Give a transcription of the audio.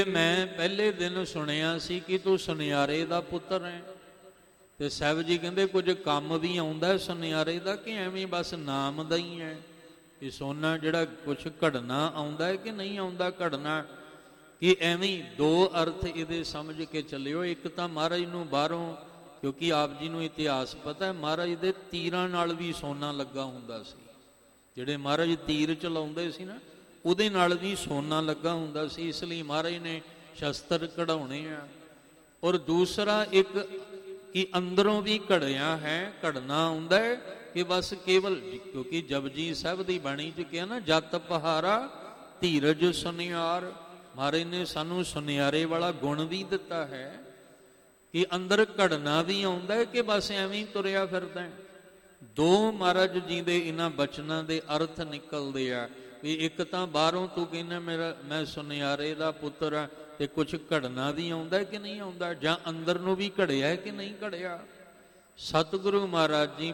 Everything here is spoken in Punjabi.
ਮੈਂ ਪਹਿਲੇ ਦਿਨ ਸੁਣਿਆ ਸੀ ਕਿ ਤੂੰ ਸੁਨਿਆਰੇ ਦਾ ਪੁੱਤਰ ਹੈ। ਤੇ ਸਾਹਿਬ ਜੀ ਕਹਿੰਦੇ ਕੁਝ ਕੰਮ ਵੀ ਆਉਂਦਾ ਸੁਨਿਆਰੇ ਦਾ ਕਿ ਐਵੇਂ ਬਸ ਨਾਮ ਦਾ ਹੀ ਹੈ? ਇਹ ਸੋਨਾ ਜਿਹੜਾ ਕੁਛ ਘੜਨਾ ਆਉਂਦਾ ਹੈ ਕਿ ਨਹੀਂ ਆਉਂਦਾ ਘੜਨਾ? ਕਿ ਐਵੇਂ ਦੋ ਅਰਥ ਇਹਦੇ ਸਮਝ ਕੇ ਚੱਲਿਓ। ਇੱਕ ਤਾਂ ਮਹਾਰਾਜ ਨੂੰ ਬਾਹਰੋਂ, ਕਿਉਂਕਿ ਆਪ ਜੀ ਨੂੰ ਇਤਿਹਾਸ ਪਤਾ ਹੈ, ਮਹਾਰਾਜ ਦੇ ਤੀਰਾਂ ਨਾਲ ਵੀ ਸੋਨਾ ਲੱਗਾ ਹੁੰਦਾ ਸੀ। ਜਿਹੜੇ ਮਹਾਰਾਜ ਤੀਰ ਚਲਾਉਂਦੇ ਸੀ ਨਾ, ਉਹਦੇ ਨਾਲ ਵੀ ਸੋਨਾ ਲੱਗਾ ਹੁੰਦਾ ਸੀ। ਇਸ ਲਈ ਮਹਾਰਾਜ ਨੇ ਸ਼ਸਤਰ ਕਢਾਉਣੇ ਆ। ਔਰ ਦੂਸਰਾ ਇੱਕ ਕਿ ਅੰਦਰੋਂ ਵੀ ਘੜਿਆ ਹੈ, ਘੜਨਾ ਆਉਂਦਾ ਹੈ ਕਿ ਬਸ ਕੇਵਲ, ਕਿਉਂਕਿ ਜਪਜੀ ਸਾਹਿਬ ਦੀ ਬਾਣੀ 'ਚ ਕਿਹਾ ਨਾ, ਜਤ ਪਹਾਰਾ ਧੀਰਜ ਸੁਨਿਆਰ। ਮਹਾਰਾਜ ਨੇ ਸਾਨੂੰ ਸੁਨਿਆਰੇ ਵਾਲਾ ਗੁਣ ਵੀ ਦਿੱਤਾ ਹੈ ਕਿ ਅੰਦਰ ਘੜਨਾ ਵੀ ਆਉਂਦਾ ਹੈ ਕਿ ਬਸ ਐਵੇਂ ਹੀ ਤੁਰਿਆ ਫਿਰਦਾ ਹੈ। ਦੋ ਮਹਾਰਾਜ ਜੀ ਦੇ ਇਹਨਾਂ ਬਚਨਾਂ ਦੇ ਅਰਥ ਨਿਕਲਦੇ ਆ ਵੀ ਇੱਕ ਤਾਂ ਬਾਹਰੋਂ ਤੂੰ ਕਹਿੰਦਾ ਮੈਂ ਸੁਨਿਆਰੇ ਦਾ ਪੁੱਤਰ ਆ, ਤੇ ਕੁਛ ਘੜਨਾ ਵੀ ਆਉਂਦਾ ਕਿ ਨਹੀਂ ਆਉਂਦਾ, ਜਾਂ ਅੰਦਰ ਨੂੰ ਵੀ ਘੜਿਆ ਕਿ ਨਹੀਂ ਘੜਿਆ। ਸਤਿਗੁਰੂ ਮਹਾਰਾਜ ਜੀ